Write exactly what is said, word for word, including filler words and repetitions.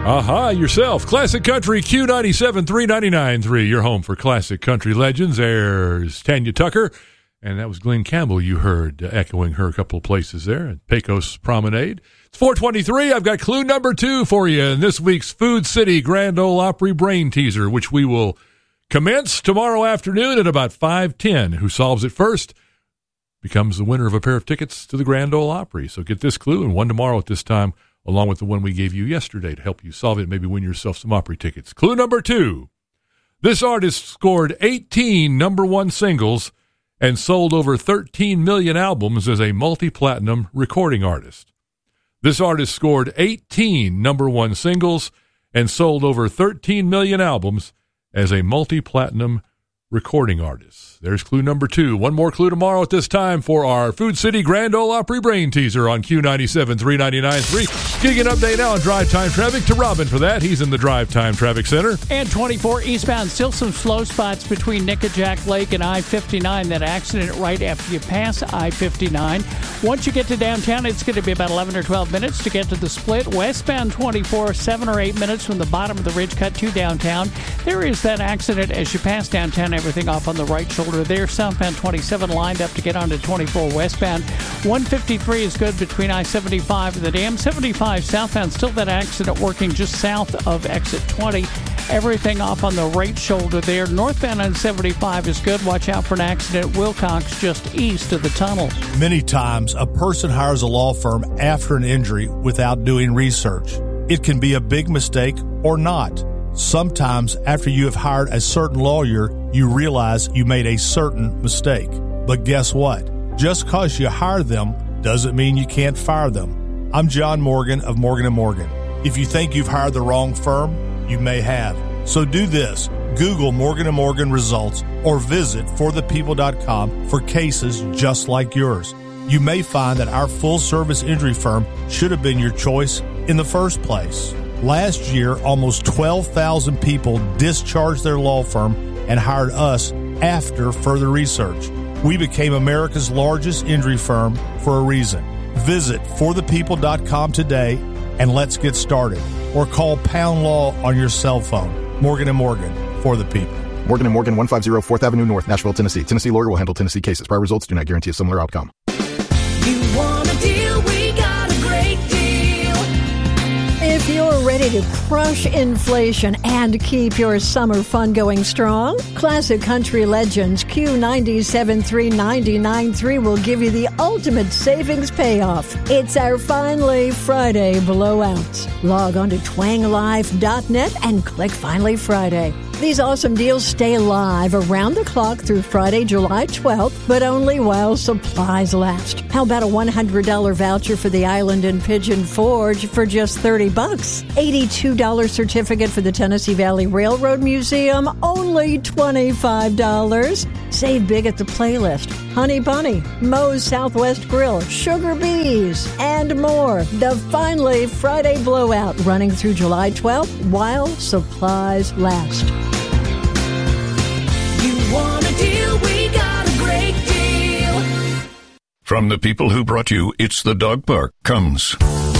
Aha, yourself. Classic Country Q ninety-seven three ninety-nine three. Your home for classic country legends. There's Tanya Tucker. And that was Glenn Campbell you heard, uh, echoing her a couple of places there at Pecos Promenade. It's four twenty-three. I've got clue number two for you in this week's Food City Grand Ole Opry Brain Teaser, which we will commence tomorrow afternoon at about five ten. Who solves it first becomes the winner of a pair of tickets to the Grand Ole Opry. So get this clue and one tomorrow at this time, along with the one we gave you yesterday to help you solve it, maybe win yourself some Opry tickets. Clue number two. This artist scored eighteen number one singles and sold over thirteen million albums as a multi-platinum recording artist. This artist scored eighteen number one singles and sold over thirteen million albums as a multi-platinum recording artist. There's clue number two. One more clue tomorrow at this time for our Food City Grand Ole Opry Brain Teaser on Q ninety-seven three ninety-nine three. Getting an update now on drive time traffic. To Robin for that. He's in the Drive Time Traffic Center. And twenty-four eastbound, still some slow spots between Nickajack Lake and I fifty-nine. That accident right after you pass I fifty-nine. Once you get to downtown, it's going to be about eleven or twelve minutes to get to the split. Westbound twenty-four, seven or eight minutes from the bottom of the ridge cut to downtown. There is that accident as you pass downtown, everything off on the right shoulder there. Southbound twenty-seven lined up to get onto twenty-four westbound. one fifty-three is good between I seventy-five and the dam. seventy-five southbound, still that accident working just south of exit twenty. Everything off on the right shoulder there. Northbound on seventy-five is good. Watch out for an accident at Wilcox just east of the tunnel. Many times, a person hires a law firm after an injury without doing research. It can be a big mistake or not. Sometimes, after you have hired a certain lawyer, you realize you made a certain mistake. But guess what? Just because you hire them doesn't mean you can't fire them. I'm John Morgan of Morgan and Morgan. If you think you've hired the wrong firm, you may have. So do this. Google Morgan and Morgan results or visit for the people dot com for cases just like yours. You may find that our full-service injury firm should have been your choice in the first place. Last year, almost twelve thousand people discharged their law firm and hired us after further research. We became America's largest injury firm for a reason. Visit for the people dot com today and let's get started. Or call Pound Law on your cell phone. Morgan and Morgan, for the people. Morgan and Morgan, one fifty fourth Avenue North, Nashville, Tennessee. Tennessee lawyer will handle Tennessee cases. Prior results do not guarantee a similar outcome. You want a deal? We got a great deal. If you're ready to crush inflation and keep your summer fun going strong, Classic Country Legends Q ninety-seven three ninety-nine three will give you the ultimate savings payoff. It's our Finally Friday blowout. Log on to twang life dot net and click Finally Friday. These awesome deals stay live around the clock through Friday, July twelfth, but only while supplies last. How about a one hundred dollars voucher for the Island and Pigeon Forge for just thirty bucks? eighty-two dollars certificate for the Tennessee Valley Railroad Museum, only twenty-five dollars. Save big at the Playlist, Honey Bunny, Moe's Southwest Grill, Sugar Bees, and more. The Finally Friday blowout running through July twelfth while supplies last. You want a deal? We got a great deal. From the people who brought you It's the Dog Park comes